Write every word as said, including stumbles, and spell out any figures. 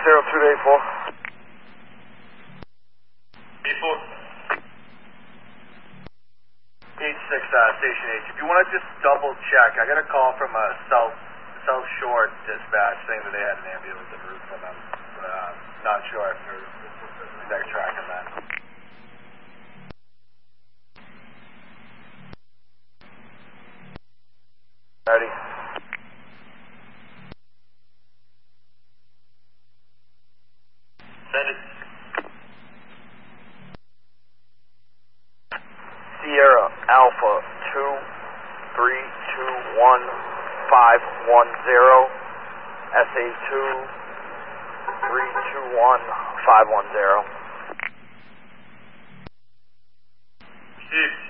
zero two eight four. eight four. eight six, uh, Station H. If you want to just double check, I got a call from a South South Shore dispatch saying that they had an ambulance en route for them. But, uh, not sure if they're, if they're tracking that. Ready. Send it. Sierra Alpha two three two one five one zero. S A two three two one five one zero. Steve.